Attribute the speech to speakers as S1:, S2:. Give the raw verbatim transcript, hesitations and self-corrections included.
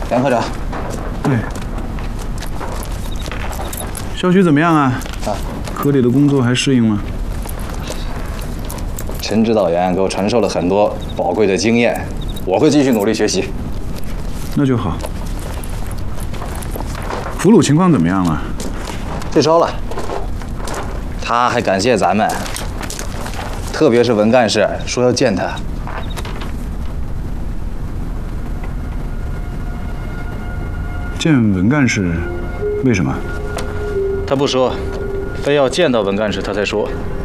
S1: 杨科长。
S2: 哎，校区怎么样啊？啊，科里的工作还适应吗？
S1: 陈指导员给我传授了很多宝贵的经验，我会继续努力学习。
S2: 那就好。俘虏情况怎么样了？
S1: 退烧了。他还感谢咱们，特别是文干事说要见他。
S2: 见文干事，为什么？
S1: 他不说，非要见到文干事他才说。